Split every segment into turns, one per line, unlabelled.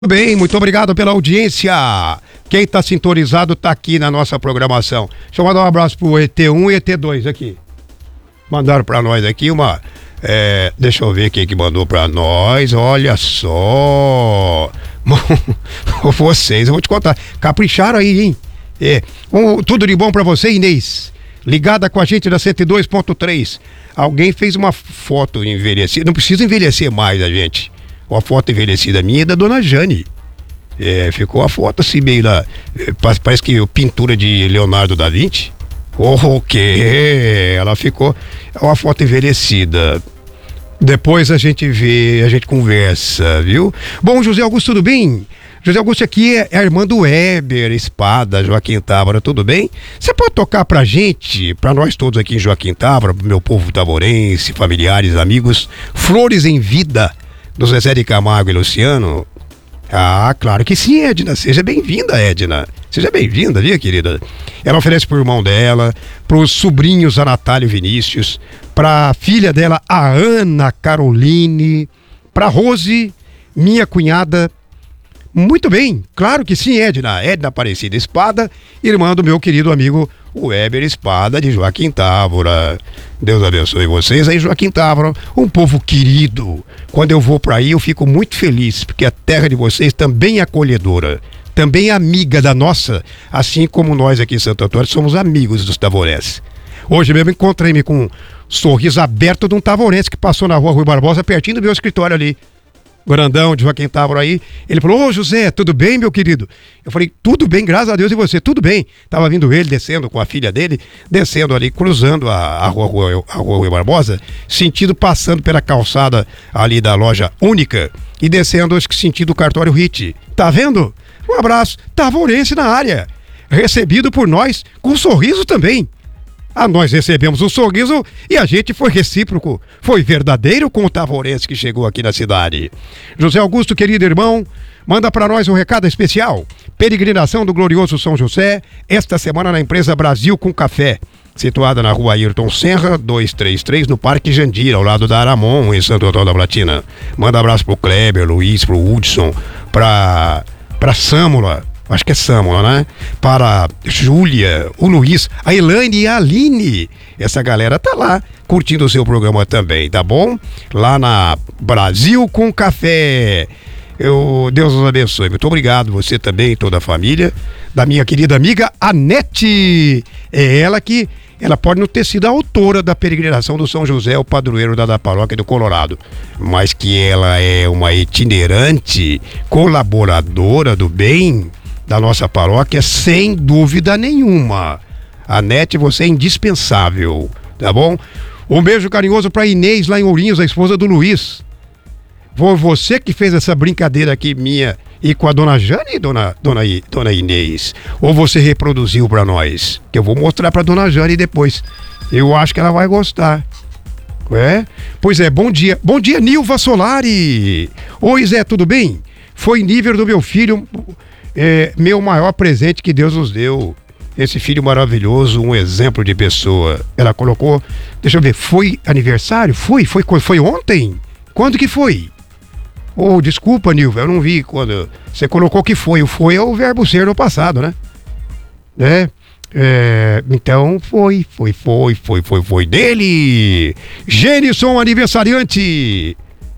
Bem, muito obrigado pela audiência. Quem está sintonizado está aqui na nossa programação. Deixa eu mandar um abraço pro ET1 e ET2 aqui. Mandaram para nós aqui uma... deixa eu ver quem que mandou para nós. Olha só. Vocês, eu vou te contar. Capricharam aí, hein? Tudo de bom para você, Inês? Ligada com a gente da 102.3. Alguém fez uma foto envelhecida. Não precisa envelhecer mais a gente. Uma foto envelhecida minha é da Dona Jane. Ficou a foto assim meio lá. Parece que pintura de Leonardo da Vinci. Ela ficou uma foto envelhecida. Depois a gente vê, a gente conversa, viu? Bom, José Augusto, tudo bem? José Augusto aqui é a irmã do Weber Espada, Joaquim Távora, tudo bem? Você pode tocar pra gente, pra nós todos aqui em Joaquim Távora, pro meu povo tavorense, familiares, amigos, Flores em Vida, do Zezé de Camargo e Luciano? Ah, claro que sim, Edna. Seja bem-vinda, Edna. Seja bem-vinda, viu, querida? Ela oferece pro irmão dela, pros sobrinhos, a Natália e Vinícius, pra filha dela, a Ana Caroline, pra Rose, minha cunhada. Muito bem, claro que sim, Edna. Edna Aparecida Espada, irmã do meu querido amigo Weber Espada, de Joaquim Távora. Deus abençoe vocês aí, Joaquim Távora, um povo querido. Quando eu vou para aí eu fico muito feliz, porque a terra de vocês também é acolhedora, também é amiga da nossa, assim como nós aqui em Santo Antônio somos amigos dos tavorenses. Hoje mesmo encontrei-me com um sorriso aberto de um tavorense que passou na rua Rui Barbosa, pertinho do meu escritório ali. Grandão de Joaquim Távora aí, ele falou: ô José, tudo bem, meu querido? Eu falei: tudo bem, graças a Deus, e você? Tudo bem. Tava vindo ele descendo com a filha dele, descendo ali, cruzando a rua Rui Barbosa, passando pela calçada ali da loja Única e descendo, acho que sentido Cartório Hit. Tá vendo? Um abraço, tavorense na área, recebido por nós com um sorriso também. Nós recebemos um sorriso e a gente foi recíproco, foi verdadeiro com o tavorense que chegou aqui na cidade. José Augusto, querido irmão, manda para nós um recado especial. Peregrinação do glorioso São José, esta semana na empresa Brasil com Café, situada na rua Ayrton Senra, 233, no Parque Jandira, ao lado da Aramon, em Santo Antônio da Platina. Manda abraço pro Kleber, Luiz, pro Hudson, pra Sâmula. Acho que é Sâmula, né? Para Júlia, o Luiz, a Elaine e a Aline. Essa galera tá lá curtindo o seu programa também, tá bom? Lá na Brasil com Café. Deus nos abençoe. Muito obrigado, você também, toda a família. Da minha querida amiga Anete. Ela pode não ter sido a autora da peregrinação do São José, o padroeiro da paróquia do Colorado, mas que ela é uma itinerante colaboradora do bem da nossa paróquia, sem dúvida nenhuma. Anete, você é indispensável, tá bom? Um beijo carinhoso pra Inês lá em Ourinhos, a esposa do Luiz. Foi você que fez essa brincadeira aqui minha e com a dona Jane e dona Inês? Ou você reproduziu pra nós? Que eu vou mostrar pra dona Jane depois. Eu acho que ela vai gostar. Pois é, bom dia. Bom dia, Nilva Solari. Oi, Zé, tudo bem? Foi nível do meu filho... meu maior presente que Deus nos deu. Esse filho maravilhoso, um exemplo de pessoa. Ela colocou, deixa eu ver, foi aniversário? Foi ontem? Quando que foi? Desculpa, Nilva, eu não vi quando você colocou que foi. O foi é o verbo ser no passado, né? Então foi dele. Gênison, aniversariante.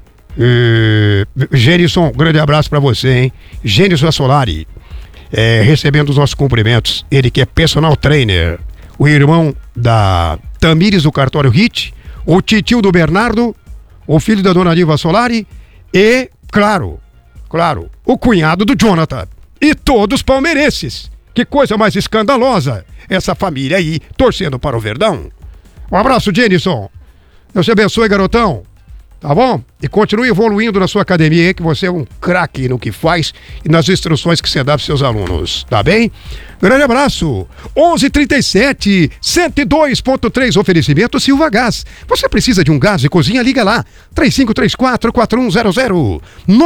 Gênison, um grande abraço pra você, hein? Gênison Solari, recebendo os nossos cumprimentos. Ele que é personal trainer, o irmão da Tamires do Cartório Hit, o titio do Bernardo, o filho da dona Nilva Solari e, claro, o cunhado do Jonathan. E todos palmeirenses. Que coisa mais escandalosa, essa família aí torcendo para o Verdão. Um abraço, Gênison. Deus te abençoe, garotão. Tá bom? E continue evoluindo na sua academia aí, que você é um craque no que faz e nas instruções que você dá para seus alunos. Tá bem? Grande abraço. 11:37, 102.3, oferecimento Silva Gás. Você precisa de um gás de cozinha? Liga lá. 3534-4100.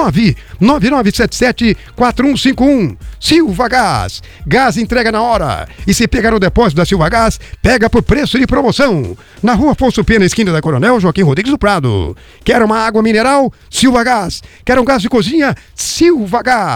99977-4151. Silva Gás. Gás entrega na hora. E se pegar no depósito da Silva Gás, pega por preço de promoção. Na rua Afonso Pena, esquina da Coronel Joaquim Rodrigues do Prado. Quer uma água mineral? Silva Gás. Quer um gás de cozinha? Silva Gás.